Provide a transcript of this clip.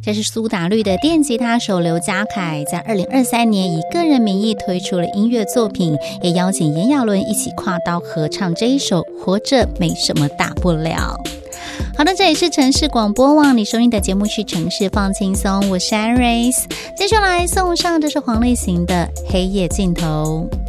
这是苏打绿的电吉他手刘家凯在2023年以个人名义推出了音乐作品，也邀请炎亚纶一起跨刀合唱这一首《活着没什么大不了》。好的，这里是城市广播网，你收听的节目是城市放轻松，我是 Iris。接下来送上这是黄立行的《黑夜尽头》。